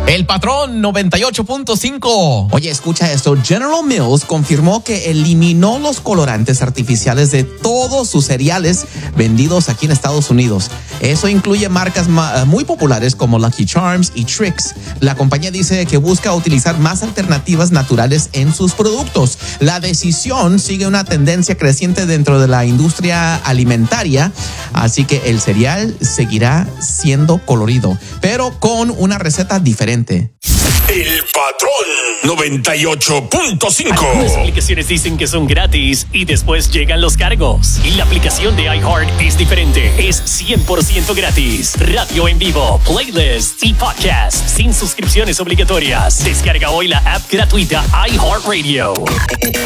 El Patrón 98.5. Oye, escucha esto. General Mills confirmó que eliminó los colorantes artificiales de todos sus cereales vendidos aquí en Estados Unidos. Eso incluye marcas muy populares como Lucky Charms y Trix. La compañía dice que busca utilizar más alternativas naturales en sus productos. La decisión sigue una tendencia creciente dentro de la industria alimentaria, así que el cereal seguirá siendo colorido, pero con una receta diferente. El Patrón 98.5. Algunas aplicaciones dicen que son gratis y después llegan los cargos. Y la aplicación de iHeart es diferente. Es 100% gratis. Radio en vivo, playlists y podcasts sin suscripciones obligatorias. Descarga hoy la app gratuita iHeartRadio.